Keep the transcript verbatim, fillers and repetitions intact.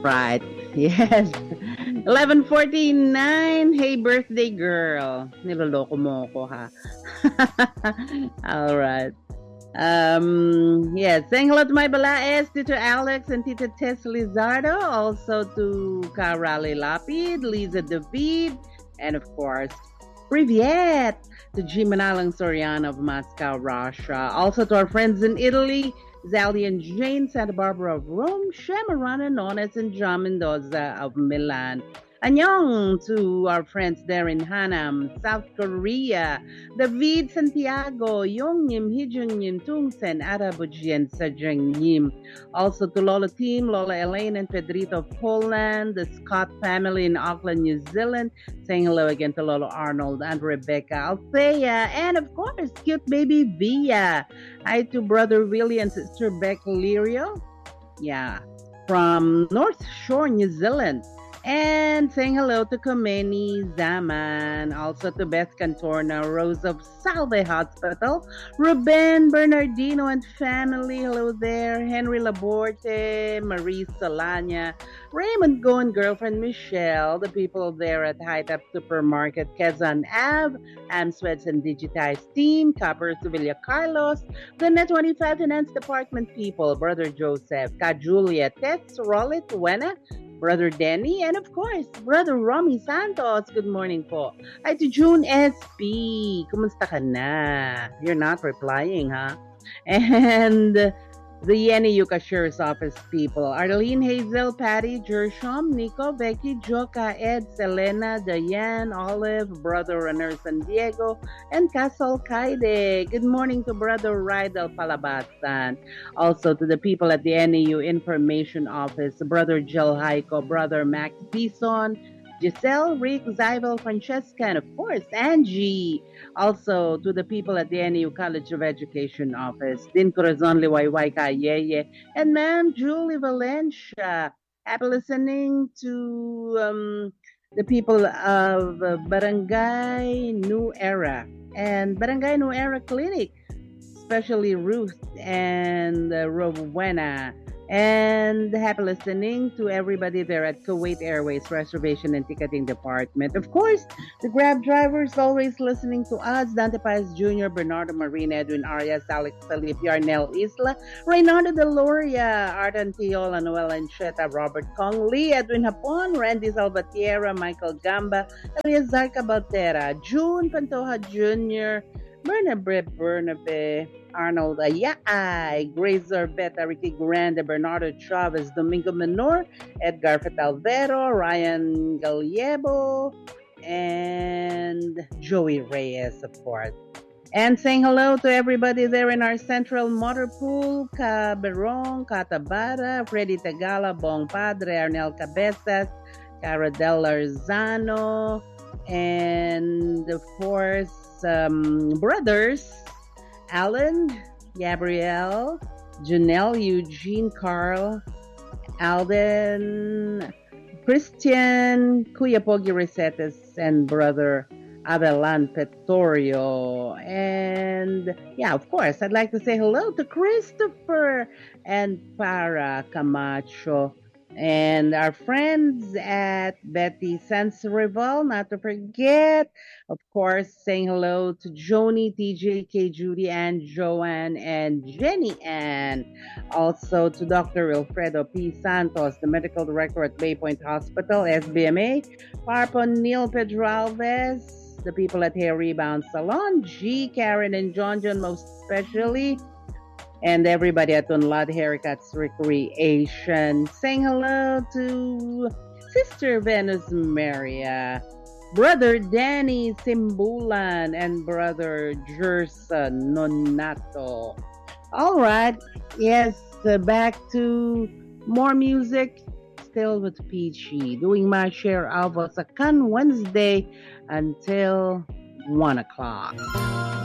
right. Yes. eleven forty-nine. Hey, birthday girl. Niloloko mo ko, ha? All right. Um, yes, saying hello to my Balaes, Tito Alex, and Tita Tess Lizardo, also to Karali Lapid, Lisa David, and of course, Privyet, to G. Manalang Soriano of Moscow, Russia. Also to our friends in Italy, Zali and Jane, Santa Barbara of Rome, Shamarana Nones, and John Mendoza of Milan. Annyeong to our friends there in Hanam, South Korea, David Santiago, Yongnim, Hijungnim, Tungsen, Arabujian, Sajangnim. Also to Lola Team, Lola Elaine and Pedrito of Poland, the Scott family in Auckland, New Zealand. Saying hello again to Lola Arnold and Rebecca Althea, and of course, cute baby Via. Hi to brother Willie and sister Beck Lirio. Yeah, from North Shore, New Zealand. And saying hello to Komeni Zaman, also to Beth Cantorna, Rose of Salve Hospital, Ruben Bernardino and family, hello there, Henry Laborte, Marie Solana, Raymond Go and girlfriend Michelle, the people there at High Top Supermarket, Quezon Ave, Amsweds and Digitized Team, Copper Sevilla Carlos, the Net twenty-five Finance Department people, Brother Joseph, Ka Julia, Tess, Rollit, Wena, Brother Denny, and of course, Brother Romy Santos. Good morning po. Hi to June S P. Kumusta ka na? You're not replying, huh? And the Yenny Yuka Sheriff's Office people, Arlene, Hazel, Patty, Jershom, Nico, Becky, Joka, Ed, Selena, Diane, Olive, Brother Runner San Diego, and Castle Kaide. Good morning to Brother Rydel Palabasan. Also to the people at the N A U Information Office, Brother Jill Heiko, Brother Max Bison, Giselle, Rick, Zyvel, Francesca, and of course, Angie. Also, to the people at the N A U College of Education Office, Din Corazon Liwayway Kayeye, and Ma'am Julie Valencia. Happy listening to um, the people of uh, Barangay New Era and Barangay New Era Clinic, especially Ruth and uh, Rowena. And happy listening to everybody there at Kuwait Airways Reservation and Ticketing Department. Of course, the Grab drivers always listening to us. Dante Paez Junior, Bernardo Marina, Edwin Arias, Alex Felipe, Yarnell Isla, Reynaldo Deloria, Arden Tiola, Noel Ancheta, Robert Kong Lee, Edwin Hapon, Randy Salvatierra, Michael Gamba, Eliazar Cabaltera, June Pantoja Junior, Bernabe Bernabe, Arnold Ayay, Grace Orbeta, Ricky Grande, Bernardo Chavez, Domingo Menor, Edgar Fatalvero, Ryan Gallego, and Joey Reyes, of course. And saying hello to everybody there in our central motor pool, Caberón, Catabara, Freddy Tagala, Bong Padre, Arnel Cabezas, Caradel Arzano, and of course, um, brothers, Alan, Gabrielle, Janelle, Eugene, Carl, Alden, Christian, Kuya Pogi Resetes, and brother Abelan Pettorio. And yeah, of course, I'd like to say hello to Christopher and Para Camacho. And our friends at Betty Sansereval, not to forget, of course, saying hello to Joni, T J, K, Judy, and Joanne, and Jenny Ann. Also to Doctor Wilfredo P. Santos, the medical director at Bay Point Hospital, S B M A, Parpon Neil Pedralves, the people at Hair Rebound Salon, G, Karen, and John John, most especially, and everybody at Unlad Haircuts Recreation. Saying hello to Sister Venus Maria, Brother Danny Simbulan, and Brother Jerson Nonato. All right, yes, uh, back to more music, still with Peachy, doing my share of Wasakan Wednesday until one o'clock.